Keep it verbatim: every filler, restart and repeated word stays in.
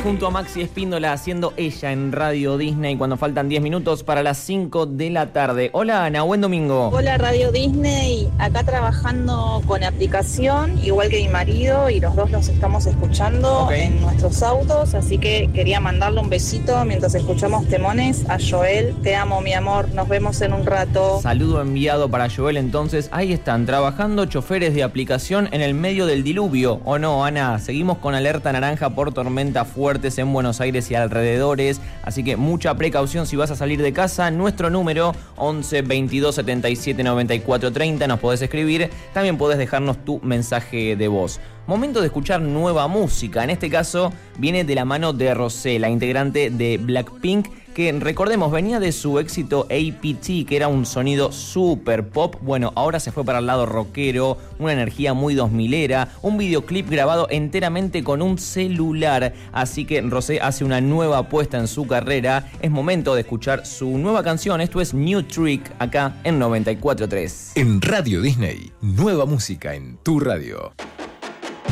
junto a Maxi Espíndola haciendo Ella en Radio Disney cuando faltan diez minutos para las cinco de la tarde. Hola Ana, buen domingo. Hola Radio Disney, acá trabajando con aplicación, igual que mi marido, y los dos los estamos escuchando okay. en nuestros autos, así que quería mandarle un besito mientras escuchamos temones a Joel. Te amo, mi amor, nos vemos en un rato. Saludo enviado para Joel entonces. Ahí están, trabajando choferes de aplicación en el medio del diluvio. ¿O no, Ana? Seguimos con alerta naranja por tormentas fuertes en Buenos Aires y alrededores, así que mucha precaución si vas a salir de casa. Nuestro número once veintidós setenta y siete noventa y cuatro treinta, nos podés escribir, también podés dejarnos tu mensaje de voz. Momento de escuchar nueva música, en este caso viene de la mano de Rosé, la integrante de Blackpink, que recordemos venía de su éxito A P T, que era un sonido super pop. Bueno, ahora se fue para el lado rockero, una energía muy dos milera, un videoclip grabado enteramente con un celular, así que Rosé hace una nueva apuesta en su carrera. Es momento de escuchar su nueva canción, esto es New Trick, acá en noventa y cuatro punto tres. En Radio Disney, nueva música en tu radio.